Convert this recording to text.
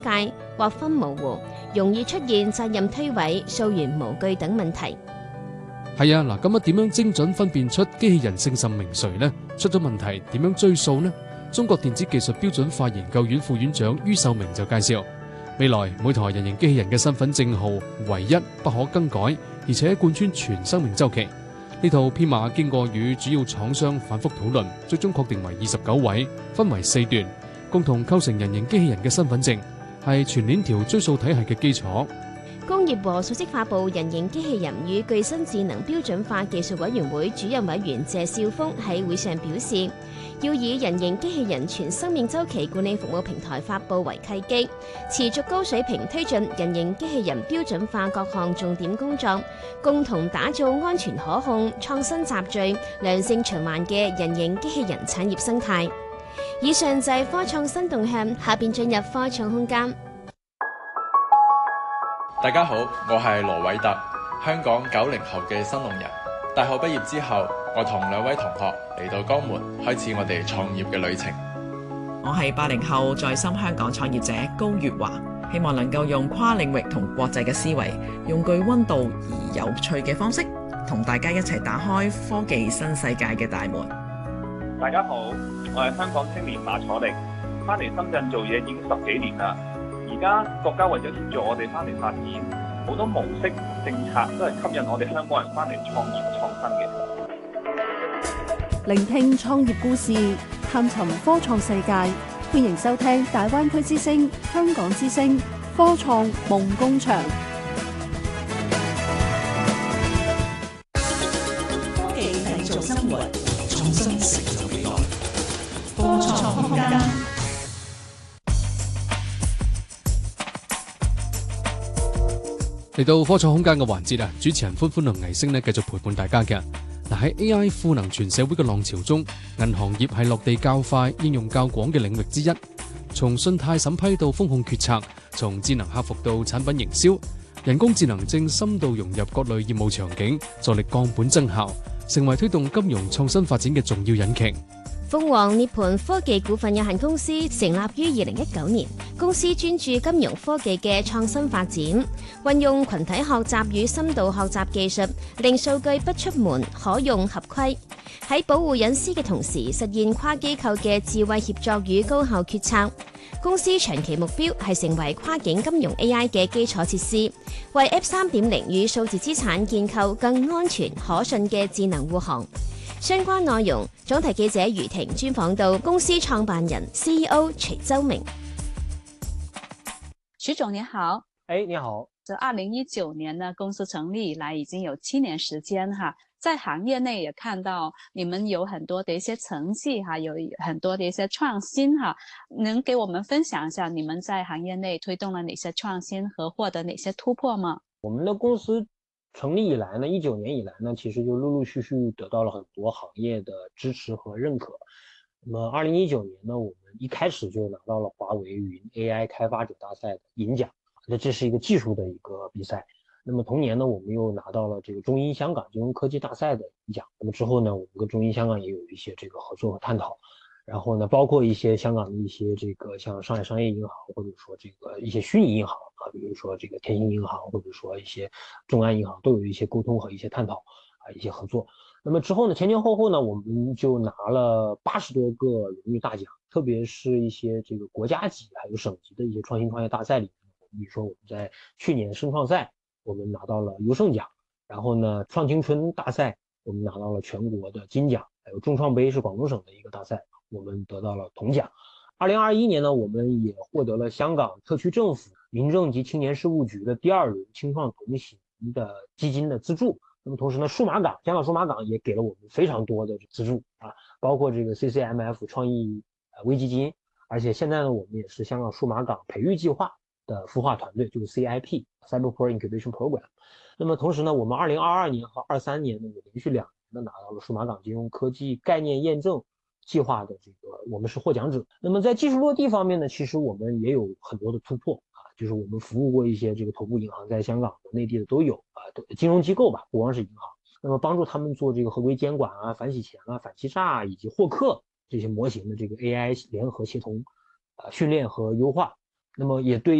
界劃分模糊，容易出現責任推諉、溯源無據等問題。 係啊，嗱，咁點樣精準分辨出機器人姓甚名誰呢？出咗問題點樣追溯呢？中國電子技術標準化研究院副院長于秀明就介紹，未來每台人形機器人嘅身份證號唯一不可更改，而且貫穿全生命周期。呢套編碼經過與主要廠商反覆討論，最終確定為29位，分為4段，共同構成人形機器人嘅身份證，係全鏈條追溯體系嘅基礎。 工業和信息化部人形機器人與具身智能標準化技術委員會主任委員謝少峰喺會上表示，要以人形機器人全生命周期管理服務平台發布為契機，持續高水平推進人形機器人標準化各項重點工作，共同打造安全可控、創新集聚、良性循環嘅人形機器人產業生態。以上就係科創新動向，下邊進入科創空間。 大家好，我係羅偉特，香港90後嘅新農人。大學畢業之後，我同2位同學嚟到江門，開始我哋創業嘅旅程。 我係80後在深香港創業者高月華，希望能夠用跨領域同國際嘅思維，用具溫度而有趣嘅方式，同大家一齊打開科技新世界嘅大門。 大家好，我係香港青年馬楚力，翻嚟深圳做嘢已經10幾年啦。而家國家為咗協助我哋翻嚟發展，好多模式政策都係吸引我哋香港人翻嚟創業創新嘅。 聆聽創業故事，探尋科創世界，歡迎收聽大灣區之聲、香港之聲科創夢工場。 科技製造生活，創新成就未來。科創空間。 嚟到科創空間嘅環節啊，主持人歡歡同倪星繼續陪伴大家嘅。喺 AI 賦能全社會嘅浪潮中，銀行業係落地較快、應用較廣嘅領域之一。從信貸審批到風控決策，從智能客服到產品營銷，人工智能正深度融入各類業務場景，助力降本增效，成為推動金融創新發展嘅重要引擎。 鳳凰涅槃科技股份有限公司成立於2019年，公司專注金融科技嘅創新發展，運用群體學習與深度學習技術，令數據不出門、可用合規。喺保護隱私嘅同時，實現跨機構嘅智慧協作與高效決策。公司長期目標係成為跨境金融 AI 嘅基礎設施，為 Web 3.0與數字資產建構更安全可信嘅智能護航。相關內容，總題記者余婷專訪到公司創辦人 CEO 徐周明。 徐總你好。 你好。 這2019年呢，公司成立以來已經有7年時間哈，在行業內也看到你們有很多的一些成績哈，有很多的一些創新哈，能給我們分享一下你們在行業內推動了哪些創新和獲得哪些突破嗎？ 我們的公司成立以來呢，19年以來呢，其實就陸陸續續得到了很多行業的支持和認可。那麼2019年呢，我們一開始就拿到了華為雲 AI 開發者大賽的銀獎，那這是一個技術的一個比賽。那麼同年呢，我們又拿到了這個中英香港金融科技大賽的獎。那麼之後呢，我們跟中英香港也有一些這個合作和探討。然後呢，包括一些香港的一些這個像上海商業銀行，或者說這個一些虛擬銀行啊，比如說這個天星銀行，或者說一些眾安銀行，都有一些溝通和一些探討啊，一些合作。那麼之後呢，前前後後呢，我們就拿了80多個榮譽大獎，特別是一些這個國家級還有省級的一些創新創業大賽裡面，比如說我們在去年深創賽，我們拿到了優勝獎，然後呢，創青春大賽我們拿到了全國的金獎，還有眾創杯是廣東省的一個大賽，我們得到了銅獎。2021年呢，我們也獲得了香港特區政府民政及青年事務局的第2輪青創同行的基金的資助。那麼同時呢，香港數碼港也給了我們非常多的資助啊，包括這個 CCMF 創意微基金，而且現在呢，我們也是香港數碼港培育計劃的孵化團隊，就是 CIP Cyberport Incubation Program。那麼同時呢，我們2022年和23年呢，也連續2年呢拿到了數碼港金融科技概念驗證計劃的這個，我們是獲獎者。那麼在技術落地方面呢，其實我們也有很多的突破啊，就是我們服務過一些這個頭部銀行，在香港和內地的都有啊，金融機構吧，不光是銀行。那麼幫助他們做這個合規監管啊、反洗錢啊、反欺詐以及獲客這些模型的這個 AI 聯合協同訓練和優化。 那么也对